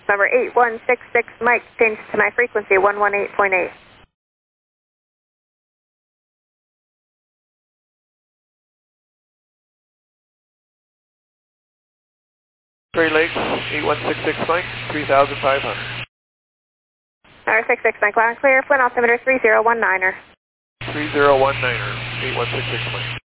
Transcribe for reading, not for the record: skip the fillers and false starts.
Number 8166 Mike, change to my frequency 118.8. Great Lakes, 8166 Mike, 3500. Number 66 Mike, loud and clear, Flint altimeter 3019er. 3019er, 8166 Mike.